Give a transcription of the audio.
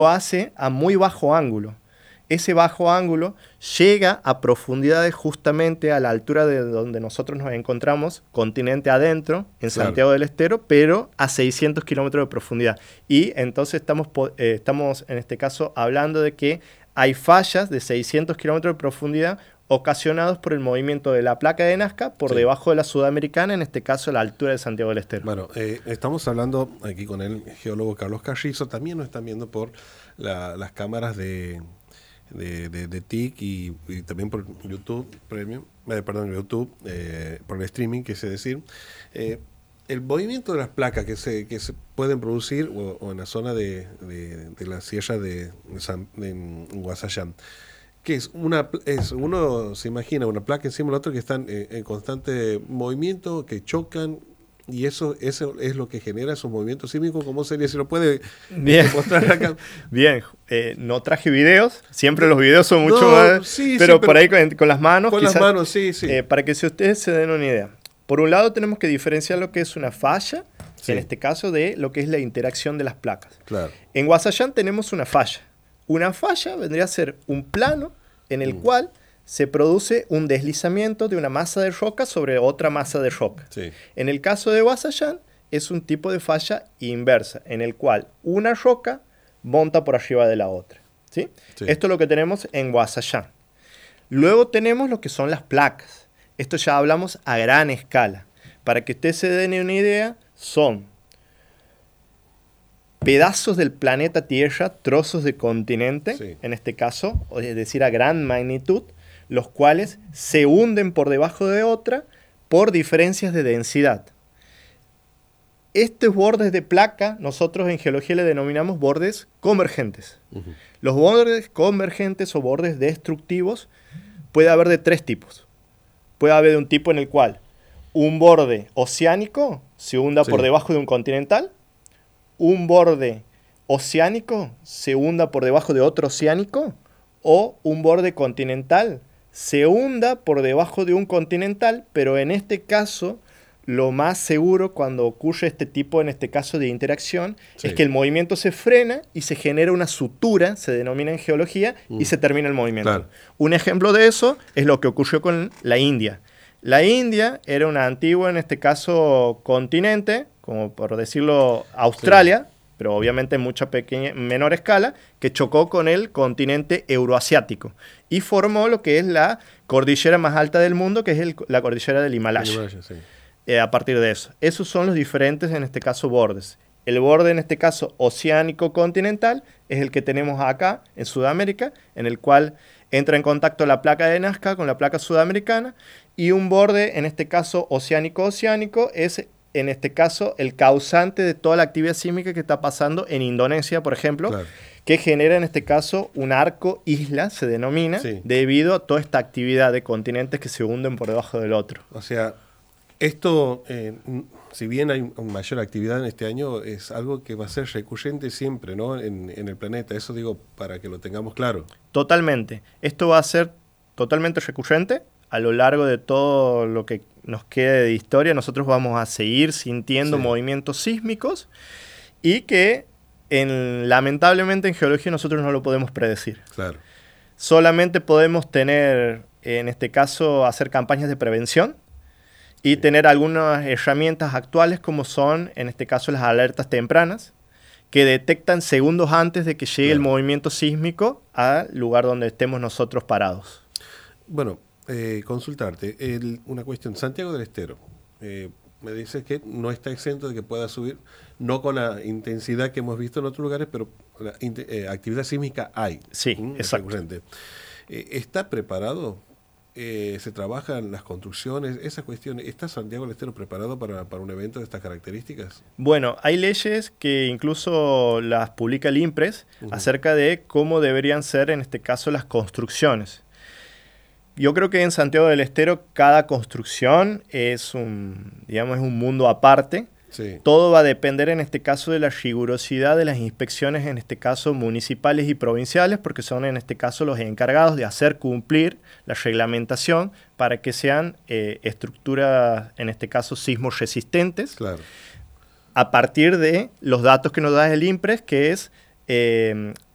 lo hace a muy bajo ángulo. Ese bajo ángulo llega a profundidades justamente a la altura de donde nosotros nos encontramos, continente adentro, en Santiago del Estero, pero a 600 kilómetros de profundidad. Y entonces estamos en este caso hablando de que hay fallas de 600 kilómetros de profundidad ocasionados por el movimiento de la placa de Nazca por debajo de la Sudamericana, en este caso a la altura de Santiago del Estero. Bueno, estamos hablando aquí con el geólogo Carlos Carrizo. También nos están viendo por las cámaras de TIC y también por YouTube Premium, YouTube, por el streaming, que es decir, el movimiento de las placas que se pueden producir o en la zona de la sierra de Guasayán, que uno se imagina una placa encima de la otra que están en constante movimiento, que chocan. Y eso es lo que genera esos movimientos sísmicos. ¿Cómo sería? ¿Se lo puede mostrar acá? Bien, no traje videos. Siempre los videos son mucho más... pero por ahí con las manos. Con las manos, sí. Para que ustedes se den una idea. Por un lado tenemos que diferenciar lo que es una falla, en este caso, de lo que es la interacción de las placas. Claro. En Guasayán tenemos una falla. Una falla vendría a ser un plano en el cual se produce un deslizamiento de una masa de roca sobre otra masa de roca. Sí. En el caso de Guasayán es un tipo de falla inversa, en el cual una roca monta por arriba de la otra. ¿Sí? Sí. Esto es lo que tenemos en Guasayán. Luego tenemos lo que son las placas. Esto ya hablamos a gran escala. Para que ustedes se den una idea, son pedazos del planeta Tierra, trozos de continente, en este caso, es decir, a gran magnitud, los cuales se hunden por debajo de otra por diferencias de densidad. Estos bordes de placa, nosotros en geología le denominamos bordes convergentes. Los bordes convergentes o bordes destructivos puede haber de tres tipos. Puede haber de un tipo en el cual un borde oceánico se hunda por debajo de un continental, un borde oceánico se hunda por debajo de otro oceánico, o un borde continental se hunda por debajo de un continental, pero en este caso lo más seguro cuando ocurre este tipo, en este caso de interacción, es que el movimiento se frena y se genera una sutura, se denomina en geología, y se termina el movimiento. Claro. Un ejemplo de eso es lo que ocurrió con la India. La India era una antigua, en este caso, continente, como por decirlo Australia, pero obviamente en mucha menor escala, que chocó con el continente euroasiático y formó lo que es la cordillera más alta del mundo, que es la cordillera del Himalaya. A partir de eso. Esos son los diferentes, en este caso, bordes. El borde, en este caso, oceánico-continental, es el que tenemos acá, en Sudamérica, en el cual entra en contacto la placa de Nazca con la placa sudamericana, y un borde, en este caso, oceánico-oceánico, es, en este caso, el causante de toda la actividad sísmica que está pasando en Indonesia, por ejemplo, que genera, en este caso, un arco isla, se denomina, debido a toda esta actividad de continentes que se hunden por debajo del otro. O sea, esto, si bien hay mayor actividad en este año, es algo que va a ser recurrente siempre, ¿no? en el planeta. Eso digo para que lo tengamos claro. Totalmente. Esto va a ser totalmente recurrente a lo largo de todo lo que nos quede de historia. Nosotros vamos a seguir sintiendo movimientos sísmicos y que lamentablemente en geología nosotros no lo podemos predecir. Claro. Solamente podemos tener, en este caso, hacer campañas de prevención y tener algunas herramientas actuales como son, en este caso, las alertas tempranas, que detectan segundos antes de que llegue el movimiento sísmico al lugar donde estemos nosotros parados. Bueno, consultarte, una cuestión. Santiago del Estero, me dices que no está exento de que pueda subir, no con la intensidad que hemos visto en otros lugares, pero la actividad sísmica hay. Sí, exacto. ¿Está preparado? ¿Se trabajan las construcciones? Esa cuestión, ¿está Santiago del Estero preparado para un evento de estas características? Bueno, hay leyes que incluso las publica el INPRES acerca de cómo deberían ser, en este caso, las construcciones. Yo creo que en Santiago del Estero cada construcción es un mundo aparte. Todo va a depender en este caso de la rigurosidad de las inspecciones, en este caso municipales y provinciales, porque son en este caso los encargados de hacer cumplir la reglamentación para que sean estructuras, en este caso sismos resistentes, a partir de los datos que nos da el INPRES, que es